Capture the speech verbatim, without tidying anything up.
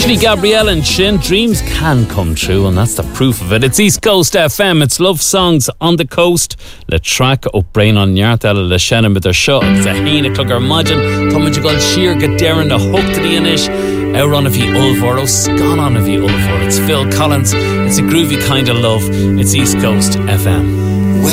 Actually, Gabrielle and Shin, dreams can come true, and that's the proof of it. It's East Coast F M, it's love songs on the coast. Le track up brain on Yartel, Le Shannon with their shot. It's a Hina Clugger Imagine. Tommy Jagol Sheer, get there in the hook to the Inish. Out on of you Ulvor, oh, gone on of you Ulvor. It's Phil Collins, it's a groovy kind of love. It's East Coast F M.